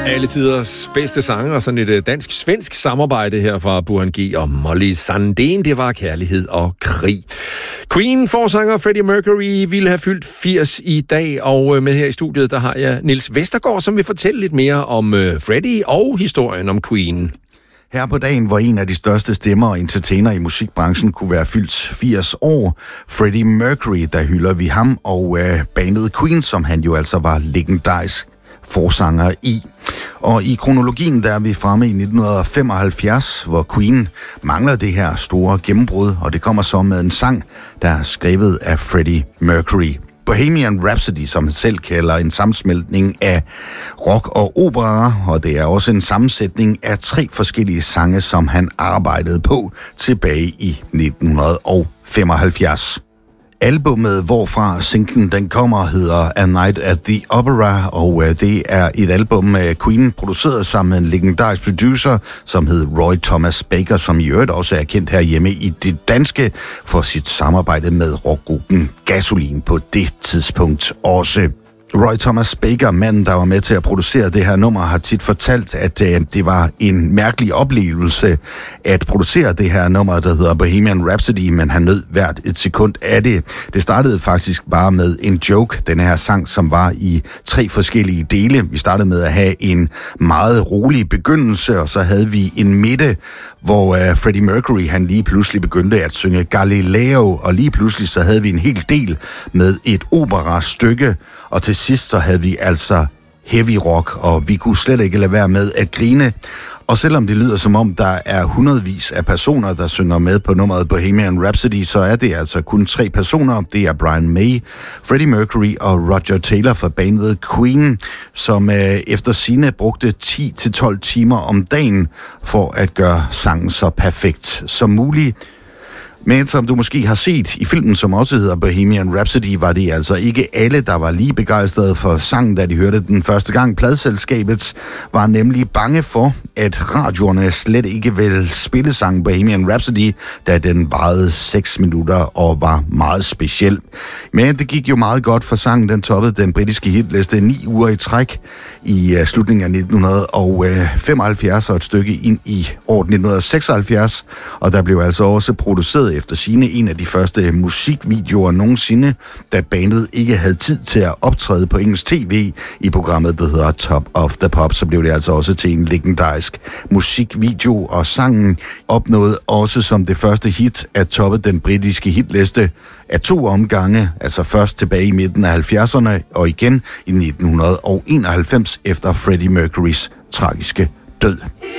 Alle tiders bedste sange og sådan et dansk-svensk samarbejde her fra Burhan G og Molly Sandén. Det var kærlighed og krig. Queen-forsanger Freddie Mercury ville have fyldt 80 i dag, og med her i studiet, der har jeg Niels Vestergaard, som vil fortælle lidt mere om Freddie og historien om Queen. Her på dagen, hvor en af de største stemmer og entertainer i musikbranchen kunne være fyldt 80 år, Freddie Mercury, der hylder vi ham, og bandet Queen, som han jo altså var legendarisk forsanger i. Og i kronologien, der er vi fremme i 1975, hvor Queen mangler det her store gennembrud, og det kommer så med en sang, der er skrevet af Freddie Mercury. Bohemian Rhapsody, som han selv kalder en sammensmeltning af rock og opera, og det er også en sammensætning af 3 forskellige sange, som han arbejdede på tilbage i 1975. Albummet, hvorfra singlen den kommer, hedder A Night at the Opera, og det er et album, Queen produceret sammen med en legendarisk producer, som hed Roy Thomas Baker, som i øvrigt også er kendt herhjemme i det danske for sit samarbejde med rockgruppen Gasolin på det tidspunkt også. Roy Thomas Baker, manden, der var med til at producere det her nummer, har tit fortalt, at det var en mærkelig oplevelse at producere det her nummer, der hedder Bohemian Rhapsody, men han nød hvert et sekund af det. Det startede faktisk bare med en joke, den her sang, som var i 3 forskellige dele. Vi startede med at have en meget rolig begyndelse, og så havde vi en midte, hvor Freddie Mercury, han lige pludselig begyndte at synge Galileo, og lige pludselig så havde vi en hel del med et operastykke, og til sidst så havde vi altså heavy rock, og vi kunne slet ikke lade være med at grine. Og selvom det lyder som om, der er hundredvis af personer, der synger med på nummeret Bohemian Rhapsody, så er det altså kun 3 personer. Det er Brian May, Freddie Mercury og Roger Taylor fra bandet Queen, som efter sigende brugte 10-12 timer om dagen for at gøre sangen så perfekt som muligt. Men som du måske har set i filmen, som også hedder Bohemian Rhapsody, var det altså ikke alle, der var lige begejstrede for sangen, da de hørte den første gang. Pladeselskabet var nemlig bange for, at radioerne slet ikke ville spille sangen Bohemian Rhapsody, da den varede 6 minutter og var meget speciel. Men det gik jo meget godt for sangen. Den toppede den britiske hitliste 9 uger i træk i slutningen af 1975 og et stykke ind i år 1976. Og der blev altså også produceret efter sigende en af de første musikvideoer nogensinde, da bandet ikke havde tid til at optræde på engelsk tv i programmet, der hedder Top of the Pops. Så blev det altså også til en legendarisk musikvideo, og sangen opnåede også som det første hit at toppe den britiske hitliste af 2 omgange, altså først tilbage i midten af 70'erne og igen i 1991 efter Freddie Mercurys tragiske død.